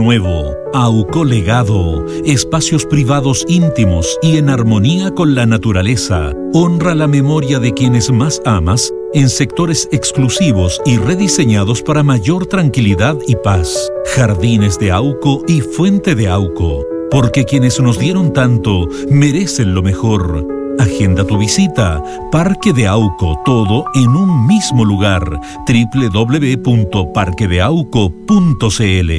nuevo, Auco Legado, espacios privados íntimos y en armonía con la naturaleza. Honra la memoria de quienes más amas en sectores exclusivos y rediseñados para mayor tranquilidad y paz. Jardines de Auco y Fuente de Auco, porque quienes nos dieron tanto merecen lo mejor. Agenda tu visita. Parque de Auco, todo en un mismo lugar. www.parquedeauco.cl